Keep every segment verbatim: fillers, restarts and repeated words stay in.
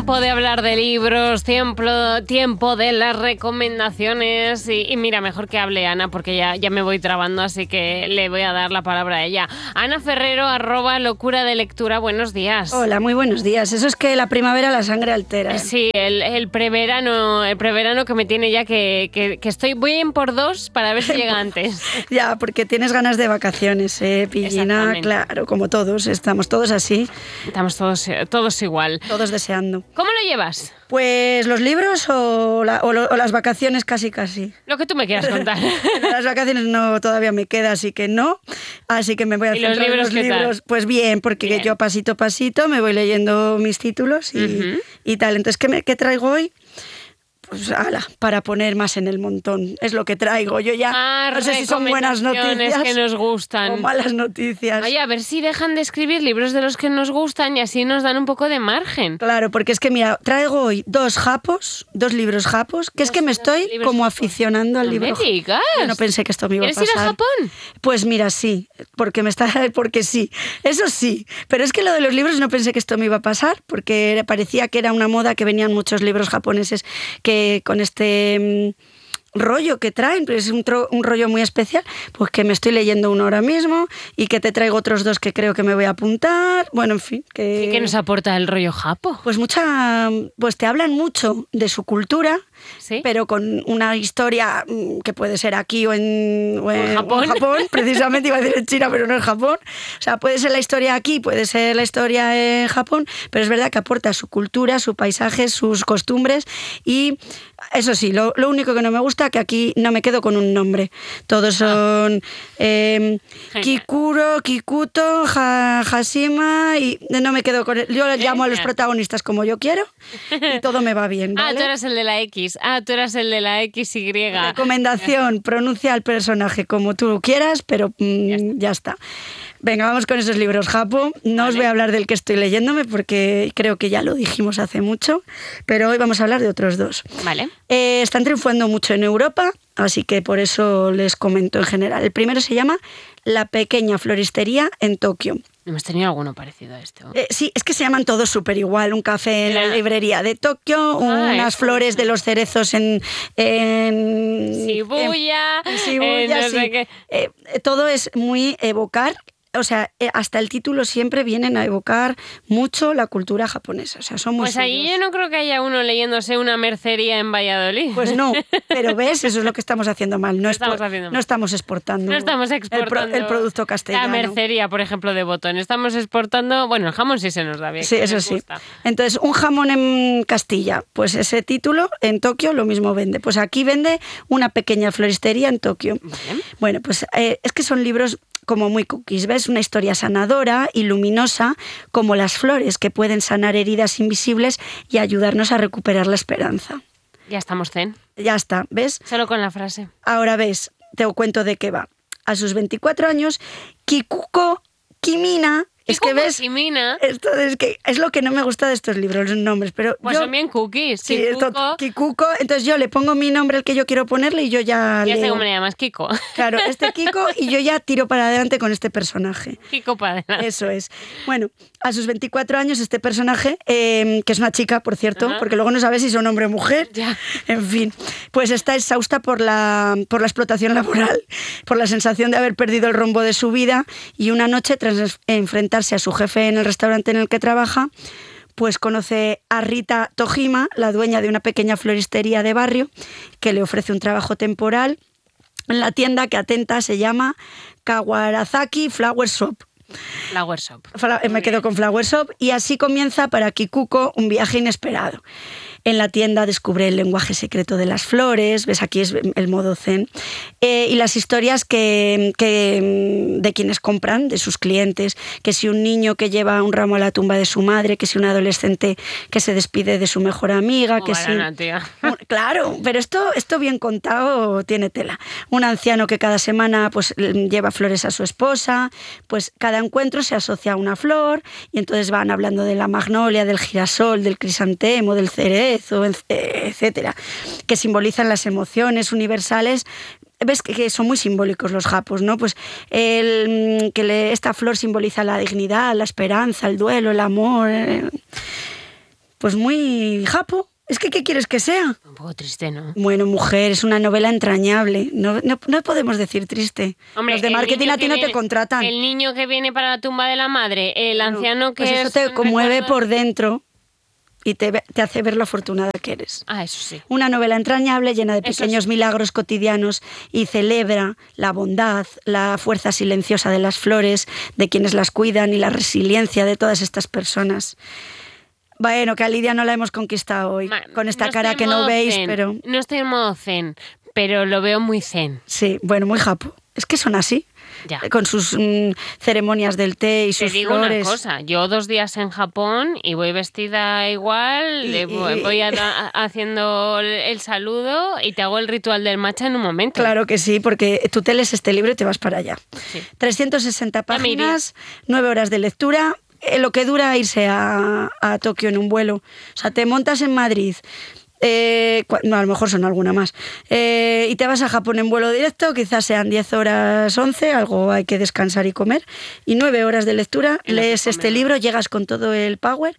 Tiempo de hablar de libros, tiempo, tiempo de las recomendaciones y, y mira, mejor que hable Ana porque ya, ya me voy trabando, así que le voy a dar la palabra a ella. Ana Ferrero, arroba locura de lectura, buenos días. Hola, muy buenos días. Eso es que la primavera la sangre altera. Sí, el, el preverano el preverano que me tiene ya que, que, que estoy, voy en por dos para ver si llega antes. Ya, porque tienes ganas de vacaciones, ¿eh, Pillina? Claro, como todos, estamos todos así. Estamos todos, todos igual. Todos deseando. ¿Cómo lo llevas? Pues los libros o, la, o, lo, o las vacaciones casi casi. Lo que tú me quieras contar. Las vacaciones no, todavía me queda, así que no. Así que me voy a ¿Y los libros, los qué libros. Tal? Pues bien, porque bien. Yo pasito a pasito me voy leyendo mis títulos y, uh-huh. y tal. Entonces, ¿qué, me, qué traigo hoy? Pues ala, para poner más en el montón. Es lo que traigo. Yo ya ah, no sé si son buenas noticias que nos gustan. o malas noticias. Oye, a ver si dejan de escribir libros de los que nos gustan y así nos dan un poco de margen. Claro, porque es que mira, traigo hoy dos japos, dos libros japos, que es que me estoy como japos. aficionando al ¿No libro. me digas? Yo no pensé que esto me iba a pasar. ¿Quieres ir a Japón? Pues mira, sí, porque me está porque sí. Eso sí, pero es que lo de los libros no pensé que esto me iba a pasar, porque parecía que era una moda que venían muchos libros japoneses que con este rollo que traen, pues es un, tro, un rollo muy especial, pues que me estoy leyendo uno ahora mismo y que te traigo otros dos que creo que me voy a apuntar, bueno, en fin. Que, ¿Y qué nos aporta el rollo japo? Pues mucha, pues te hablan mucho de su cultura, ¿sí? Pero con una historia que puede ser aquí o en, o en, Japón. O en Japón, precisamente iba a decir en China, pero no en Japón. O sea, puede ser la historia aquí, puede ser la historia en Japón, pero es verdad que aporta su cultura, su paisaje, sus costumbres y eso sí, lo, lo único que no me gusta es que aquí no me quedo con un nombre. Todos son eh, Kikuro, Kikuto, ha, Hashima y no me quedo con... Yo llamo a los protagonistas como yo quiero y todo me va bien, ¿vale? Ah, tú eres el de la X. Ah, tú eres el de la X Y. Recomendación, pronuncia al personaje como tú quieras, pero mmm, ya, está. ya está. Venga, vamos con esos libros japo. No vale. os voy a hablar del que estoy leyéndome porque creo que ya lo dijimos hace mucho, pero hoy vamos a hablar de otros dos. Vale. Eh, están triunfando mucho en Europa, así que por eso les comento en general. El primero se llama La pequeña floristería en Tokio. Hemos tenido alguno parecido a esto. Eh, sí, es que se llaman todos súper igual. Un café en la librería de Tokio, ah, unas eso, flores sí. de los cerezos en... en Shibuya. En, en Shibuya, no sí. sé qué. Eh, todo es muy evocar... O sea, hasta el título siempre vienen a evocar mucho la cultura japonesa. O sea, son muy Pues ahí serios. yo no creo que haya uno leyéndose una mercería en Valladolid. Pues no, pero ves, eso es lo que estamos haciendo mal. No, no, expo- estamos, haciendo mal. no estamos exportando, no estamos exportando el, pro- el producto castellano. La mercería, por ejemplo, de Botón. Estamos exportando... Bueno, el jamón sí se nos da bien. Sí, eso sí. Entonces, un jamón en Castilla, pues ese título en Tokio lo mismo vende. Pues aquí vende una pequeña floristería en Tokio. Vale. Bueno, pues eh, es que son libros... como muy cookies, ¿ves? Una historia sanadora y luminosa, como las flores que pueden sanar heridas invisibles y ayudarnos a recuperar la esperanza. Ya estamos zen. Ya está, ¿ves? Solo con la frase. Ahora ves, te cuento de qué va. A sus veinticuatro años, Kikuko Kimina... Es que ves, Kimina. Esto es, que es lo que no me gusta de estos libros, los nombres. Pero pues yo, son bien cookies. Sí, Kikuko. Esto, Kikuko. Entonces yo le pongo mi nombre, el que yo quiero ponerle, y yo ya Ya leo. sé cómo le llamas, Kiko. Claro, este Kiko, y yo ya tiro para adelante con este personaje. Kiko para adelante. Eso es. Bueno, a sus veinticuatro años este personaje, eh, que es una chica, por cierto, ajá, porque luego no sabes si son hombre o mujer, ya. En fin, pues está exhausta por la, por la explotación laboral, por la sensación de haber perdido el rumbo de su vida, y una noche, tras enfrentarse a su jefe en el restaurante en el que trabaja, pues conoce a Rita Tojima, la dueña de una pequeña floristería de barrio, que le ofrece un trabajo temporal en la tienda que, atenta, se llama Kawarazaki Flower Shop. Flower Shop. Me quedo con Flower Shop, y así comienza para Kikuko un viaje inesperado. En la tienda descubre el lenguaje secreto de las flores, ves, aquí es el modo zen, eh, y las historias que, que, de quienes compran, de sus clientes, que si un niño que lleva un ramo a la tumba de su madre, que si un adolescente que se despide de su mejor amiga, oh, que barana, si... tía. Claro, pero esto, esto bien contado tiene tela. Un anciano que cada semana pues, lleva flores a su esposa, pues cada encuentro se asocia a una flor, y entonces van hablando de la magnolia, del girasol, del crisantemo, del cerezo, etcétera, que simbolizan las emociones universales. Ves que, que son muy simbólicos los japos, ¿no? Pues el, que le, esta flor simboliza la dignidad, la esperanza, el duelo, el amor. Eh. pues muy japo. Es que, ¿qué quieres que sea? Un poco triste, ¿no? Bueno, mujer, es una novela entrañable. No, no, no podemos decir triste. Hombre, los de el marketing niño a ti que no viene- te contratan. El niño que viene para la tumba de la madre, el anciano que Pues eso es... te conmueve recuerda- por dentro y te, ve- te hace ver lo afortunada que eres. Ah, eso sí. Una novela entrañable llena de Eso pequeños sí. milagros cotidianos y celebra la bondad, la fuerza silenciosa de las flores, de quienes las cuidan y la resiliencia de todas estas personas. Bueno, que a Lidia no la hemos conquistado hoy, Ma- con esta no cara estoy que en no modo veis, zen, pero No estoy en modo zen, pero lo veo muy zen. sí, bueno, muy japo. Es que son así, Ya. con sus mm, ceremonias del té y Te sus digo flores. una cosa, yo dos días en Japón y voy vestida igual, Y- le y- voy, voy a- a- haciendo el- el saludo y te hago el ritual del matcha en un momento. Claro que sí, porque tú te lees este libro y te vas para allá. Sí. trescientas sesenta Ya me iría. páginas, nueve horas de lectura, eh, lo que dura irse a, a Tokio en un vuelo. O sea, te montas en Madrid, eh, cua- no, a lo mejor son alguna más, eh, y te vas a Japón en vuelo directo, quizás sean diez horas, once, algo hay que descansar y comer, y nueve horas de lectura, Y no se lees come este nada. libro, llegas con todo el power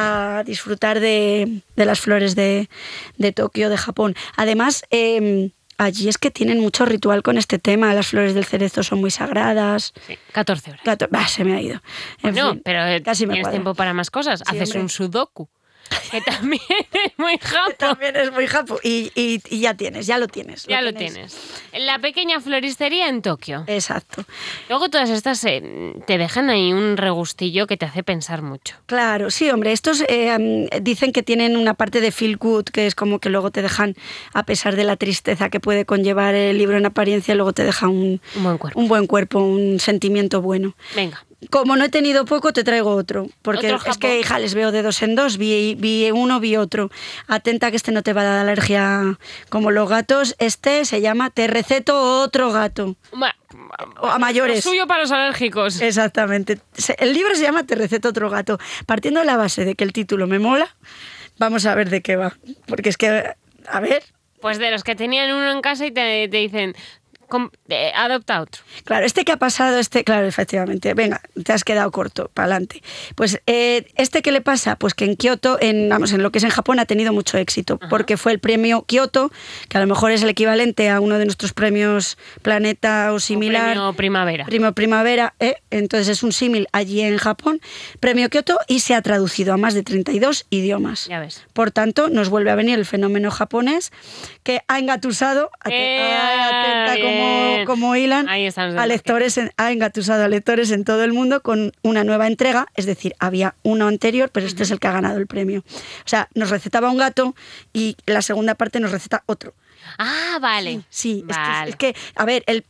a disfrutar de, de las flores de, de Tokio, de Japón. Además, eh, allí es que tienen mucho ritual con este tema, las flores del cerezo son muy sagradas. Sí, catorce horas. Gato- bah, se me ha ido. En No, fin, pero eh, casi me tienes cuadra. tiempo para más cosas. Sí, Haces hombre. un sudoku, que también es muy japo. También es muy japo. Y, y- y ya tienes, ya lo tienes. Ya lo tenéis. tienes. La pequeña floristería en Tokio. Exacto. Luego todas estas eh, te dejan ahí un regustillo que te hace pensar mucho. Claro, sí, hombre, estos eh, um, dicen que tienen una parte de feel good, que es como que luego te dejan, a pesar de la tristeza que puede conllevar el libro en apariencia, luego te deja un, Un buen cuerpo. un buen cuerpo, un sentimiento bueno. Venga. Como no he tenido poco, te traigo otro. Porque ¿Otro es Japón? que, hija, les veo de dos en dos. Vi, vi uno, vi otro. Atenta que este no te va a dar alergia como los gatos. Este se llama Te receto otro gato. Bueno, O a mayores. Lo suyo para los alérgicos. Exactamente. Se- El libro se llama Te receto otro gato. Partiendo de la base de que el título me mola, vamos a ver de qué va. Porque es que, a ver, Pues de los que tenían uno en casa y te, te dicen, "Com- eh, adopta otro". claro, este que ha pasado, este, claro, efectivamente, venga, te has quedado corto, para adelante. Pues eh, este que le pasa, pues que en Kioto, en, vamos, en lo que es en Japón, ha tenido mucho éxito, porque fue el premio Kioto, que a lo mejor es el equivalente a uno de nuestros premios Planeta o similar. Premio primavera. Premio Primavera, ¿eh? Entonces es un símil allí en Japón, premio Kioto, y se ha traducido a más de treinta y dos idiomas. Ya ves. Por tanto, nos vuelve a venir el fenómeno japonés que ha engatusado, ate- Eh, ay, atenta como, bien. como hilan, Ahí estamos de a lectores, en- ha engatusado a lectores en todo el mundo con una nueva entrega, es decir, había uno anterior, pero este es el que ha ganado el premio. O sea, nos recetaba un gato y la segunda parte nos receta otro. Ah, vale. Sí, es que- Vale. es, que, a ver, el,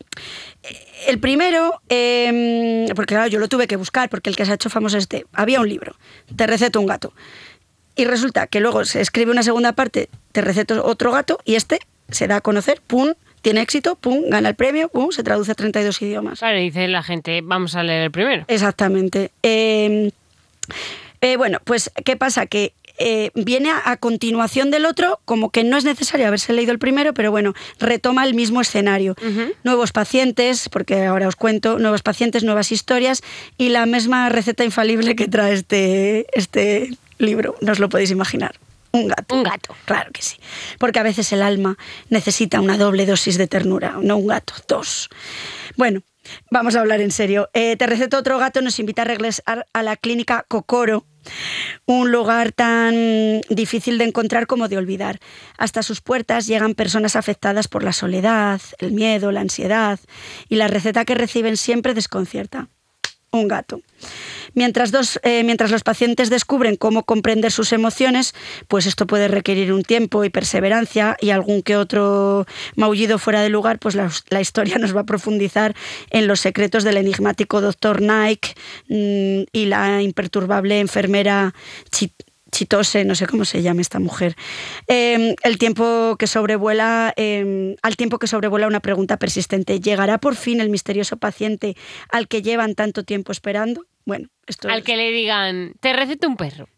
el primero, eh, porque claro, yo lo tuve que buscar, porque el que se ha hecho famoso es este. Había un libro, Te receto un gato. Y resulta que luego se escribe una segunda parte, Te receto otro gato, y este se da a conocer, pum, tiene éxito, pum, gana el premio, pum, se traduce a treinta y dos idiomas. Claro, dice la gente, vamos a leer el primero. Exactamente. Eh, eh, bueno, pues, ¿qué pasa? Que eh, viene a, a continuación del otro, como que no es necesario haberse leído el primero, pero bueno, retoma el mismo escenario. Ujú. Nuevos pacientes, porque ahora os cuento, nuevos pacientes, nuevas historias y la misma receta infalible que trae este, este libro, no os lo podéis imaginar. Un gato. Un gato. Claro que sí. Porque a veces el alma necesita una doble dosis de ternura, no un gato, dos. Bueno, vamos a hablar en serio. Eh, Te receto otro gato nos invita a regresar a la clínica Kokoro, un lugar tan difícil de encontrar como de olvidar. Hasta sus puertas llegan personas afectadas por la soledad, el miedo, la ansiedad, y la receta que reciben siempre desconcierta. Un gato. Mientras, dos, eh, mientras los pacientes descubren cómo comprender sus emociones, pues esto puede requerir un tiempo y perseverancia y algún que otro maullido fuera de lugar, pues la, la historia nos va a profundizar en los secretos del enigmático doctor Nike mmm, y la imperturbable enfermera Chit Chitose, no sé cómo se llama esta mujer. Eh, el tiempo que sobrevuela, eh, al tiempo que sobrevuela una pregunta persistente. ¿Llegará por fin el misterioso paciente al que llevan tanto tiempo esperando? Bueno, esto Al es... que le digan, te receto un perro.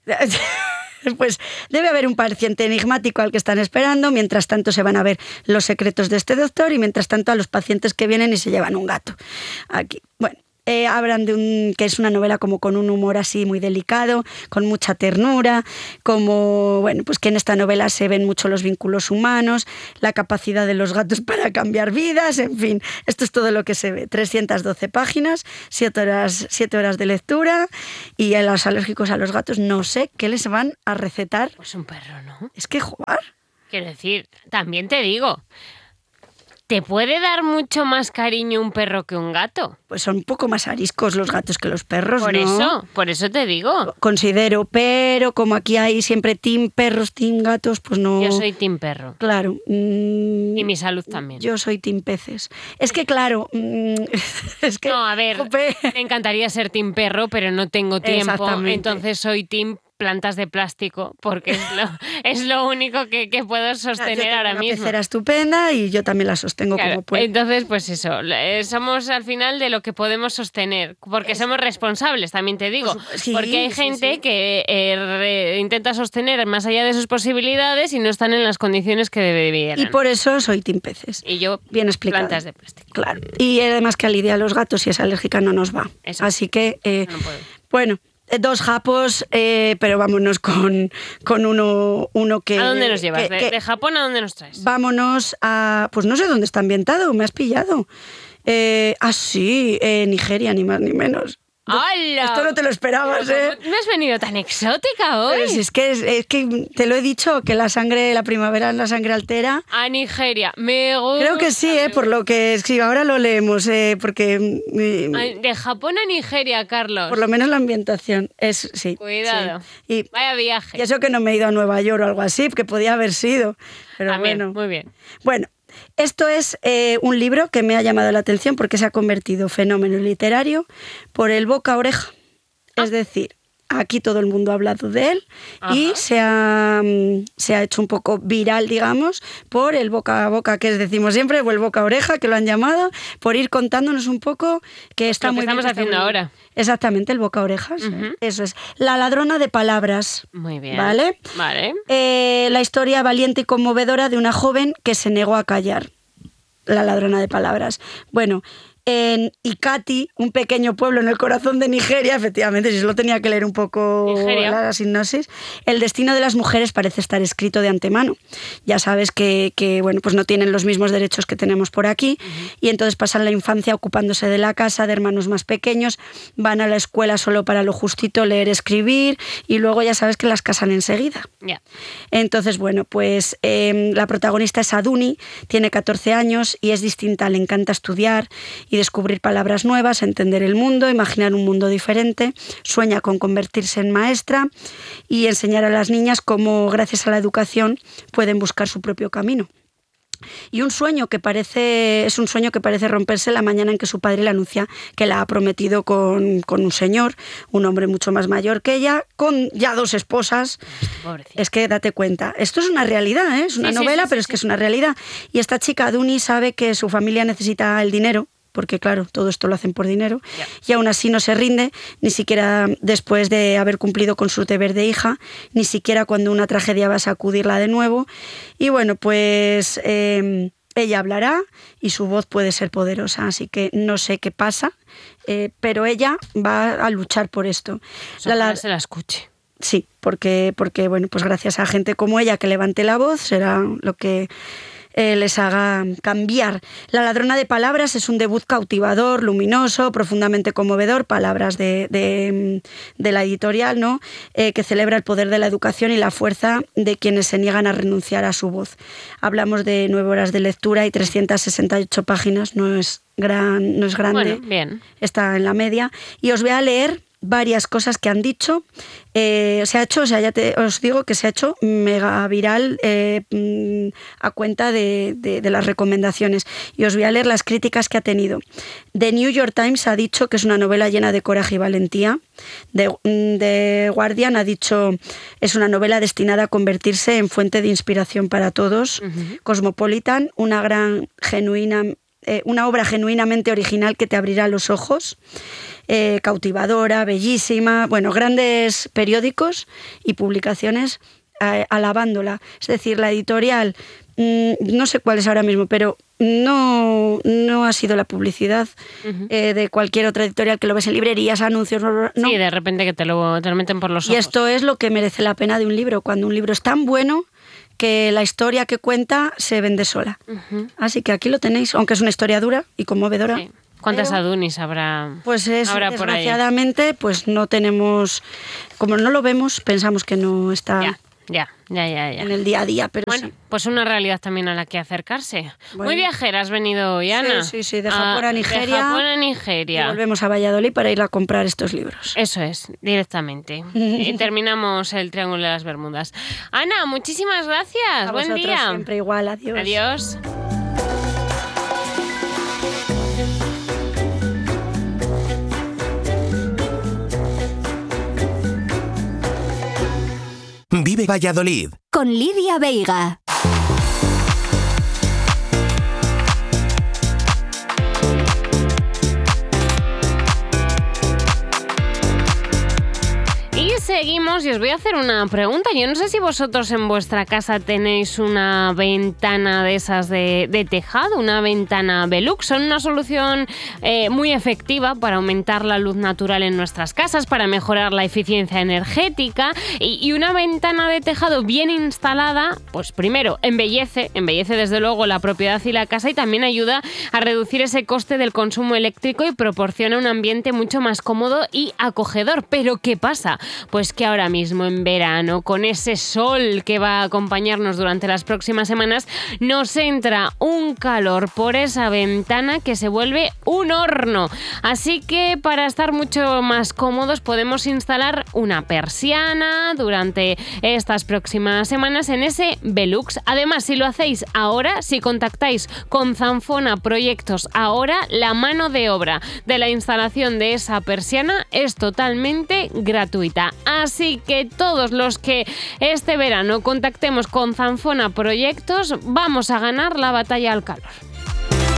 Pues debe haber un paciente enigmático al que están esperando, mientras tanto se van a ver los secretos de este doctor y mientras tanto a los pacientes que vienen y se llevan un gato. Aquí, bueno. Eh, hablan de un que es una novela como con un humor así muy delicado, con mucha ternura, como, bueno, pues que en esta novela se ven mucho los vínculos humanos, la capacidad de los gatos para cambiar vidas, en fin, esto es todo lo que se ve. trescientas doce páginas, siete horas, siete horas de lectura, y a los alérgicos a los gatos no sé qué les van a recetar. Pues un perro, ¿no? Es que jugar. Quiero decir, también te digo, ¿te puede dar mucho más cariño un perro que un gato? Pues son un poco más ariscos los gatos que los perros, Por ¿no? eso, por eso te digo. Considero, pero como aquí hay siempre team perros, team gatos, pues no... Yo soy team perro. Claro. Mmm, y mi salud también. Yo soy team peces. Es que claro, mmm, es que... No, a ver, jope. me encantaría ser team perro, pero no tengo tiempo, Exactamente. entonces soy team plantas de plástico, porque es lo, es lo único que, que puedo sostener yo tengo ahora una mismo. pecera estupenda y yo también la sostengo Claro, como puedo. entonces, pues eso, eh, somos al final de lo que podemos sostener, porque somos responsables, también te digo, Sí, porque hay sí, gente sí. que eh, re- intenta sostener más allá de sus posibilidades y no están en las condiciones que debieran. Y por eso soy team peces. Y yo, Bien explicado. plantas de plástico. Claro. Y además que a Lidia a los gatos, si es alérgica, no nos va. Eso. Así que, eh, No puedo. bueno, eh, dos japos, eh, pero vámonos con, con uno, uno que... ¿A dónde nos llevas? que- ¿De, que- de Japón a dónde nos traes? Vámonos a... Pues no sé dónde está ambientado, me has pillado. Eh, ah, sí, eh, Nigeria, ni más ni menos. ¡Hala! Esto no te lo esperabas, ¿eh? ¿Cómo me has venido tan exótica hoy? Pero si es que, es, es que te lo he dicho, que la sangre, la primavera en la sangre altera. A Nigeria, me gusta. Creo que sí, ¿eh? Por lo que sí, ahora lo leemos, eh, porque... mm, Ay, de Japón a Nigeria, Carlos. Por lo menos la ambientación es, sí. Cuidado. Sí. Y, Vaya viaje. y eso que no me he ido a Nueva York o algo así, que podía haber sido. Pero También, bueno. muy bien. Bueno, esto es eh, un libro que me ha llamado la atención porque se ha convertido fenómeno literario por el boca a oreja. Ah. Es decir, aquí todo el mundo ha hablado de él y Ajá. se ha, mm, se ha hecho un poco viral, digamos, por el boca a boca, que decimos siempre, o el boca a oreja, que lo han llamado, por ir contándonos un poco que está Lo que muy bien. estamos que está haciendo muy bien. ahora. Exactamente, el boca a orejas. Ujú. Eso es. La ladrona de palabras. Muy bien. ¿Vale? Vale. Eh, la historia valiente y conmovedora de una joven que se negó a callar. La ladrona de palabras. Bueno, en Ikati, un pequeño pueblo en el corazón de Nigeria, efectivamente, si solo tenía que leer un poco Nigeria. la sinopsis, el destino de las mujeres parece estar escrito de antemano. Ya sabes que, que bueno, pues no tienen los mismos derechos que tenemos por aquí, uh-huh. y entonces pasan la infancia ocupándose de la casa, de hermanos más pequeños, van a la escuela solo para lo justito, leer, escribir, y luego ya sabes que las casan enseguida. Yeah. Entonces, bueno, pues eh, la protagonista es Aduni, tiene catorce años y es distinta, le encanta estudiar y descubrir palabras nuevas, entender el mundo, imaginar un mundo diferente, sueña con convertirse en maestra y enseñar a las niñas cómo, gracias a la educación, pueden buscar su propio camino. Y un sueño que parece, es un sueño que parece romperse la mañana en que su padre le anuncia que la ha prometido con, con un señor, un hombre mucho más mayor que ella, con ya dos esposas. Pobrecita. Es que date cuenta, esto es una realidad, ¿eh? Es una Sí, sí, novela, sí, sí, pero es sí. que es una realidad. Y esta chica, Aduni, sabe que su familia necesita el dinero, porque claro, todo esto lo hacen por dinero, Ya. y aún así no se rinde, ni siquiera después de haber cumplido con su deber de hija, ni siquiera cuando una tragedia va a sacudirla de nuevo. Y bueno, pues eh, ella hablará y su voz puede ser poderosa, así que no sé qué pasa, eh, pero ella va a luchar por esto. La- Ojalá la- se la escuche. Sí, porque, porque bueno, pues gracias a gente como ella que levante la voz será lo que eh, les haga cambiar. La ladrona de palabras es un debut cautivador, luminoso, profundamente conmovedor, palabras de, de, de la editorial, ¿no? Eh, que celebra el poder de la educación y la fuerza de quienes se niegan a renunciar a su voz. Hablamos de nueve horas de lectura y trescientas sesenta y ocho páginas, no es, gran, no es grande. Bueno, bien. Está en la media, y os voy a leer varias cosas que han dicho. Eh, se ha hecho, o sea, ya te, os digo que se ha hecho mega viral eh, mm, a cuenta de, de, de las recomendaciones, y os voy a leer las críticas que ha tenido. The New York Times ha dicho que es una novela llena de coraje y valentía. The, The Guardian ha dicho es una novela destinada a convertirse en fuente de inspiración para todos. Ujú. Cosmopolitan, una gran genuina Eh, una obra genuinamente original que te abrirá los ojos, eh, cautivadora, bellísima. Bueno, grandes periódicos y publicaciones eh, alabándola. Es decir, la editorial, mmm, no sé cuál es ahora mismo, pero no, no ha sido la publicidad uh-huh. eh, de cualquier otra editorial que lo ves en librerías, anuncios, no. Sí, de repente que te lo, te lo meten por los ojos. Y esto es lo que merece la pena de un libro, cuando un libro es tan bueno que la historia que cuenta se vende sola. Uh-huh. Así que aquí lo tenéis, aunque es una historia dura y conmovedora. Sí. ¿Cuántas pero, Adunis habrá? Pues es, habrá desgraciadamente, pues no tenemos, como no lo vemos, pensamos que no está ya, ya, ya, ya, ya. en el día a día. Pero bueno, sí. Pues una realidad también a la que acercarse. Bueno. Muy viajera has venido hoy, Ana. Sí, sí, sí, de Japón a, a Nigeria. De Japón a Nigeria. Y volvemos a Valladolid para ir a comprar estos libros. Eso es, directamente. Y terminamos el Triángulo de las Bermudas. Ana, muchísimas gracias. A Buen día. Siempre igual, adiós. Adiós. Vive Valladolid. Con Lidia Veiga. Seguimos y os voy a hacer una pregunta. Yo no sé si vosotros en vuestra casa tenéis una ventana de esas de, de tejado, una ventana Velux. Son una solución eh, muy efectiva para aumentar la luz natural en nuestras casas, para mejorar la eficiencia energética y, y una ventana de tejado bien instalada, pues primero embellece, embellece desde luego la propiedad y la casa y también ayuda a reducir ese coste del consumo eléctrico y proporciona un ambiente mucho más cómodo y acogedor. Pero ¿qué pasa? Pues que ahora mismo en verano, con ese sol que va a acompañarnos durante las próximas semanas, nos entra un calor por esa ventana que se vuelve un horno. Así que para estar mucho más cómodos podemos instalar una persiana durante estas próximas semanas en ese Velux. Además, si lo hacéis ahora, si contactáis con Zanfona Proyectos ahora, la mano de obra de la instalación de esa persiana es totalmente gratuita. Así que todos los que este verano contactemos con Zanfona Proyectos vamos a ganar la batalla al calor.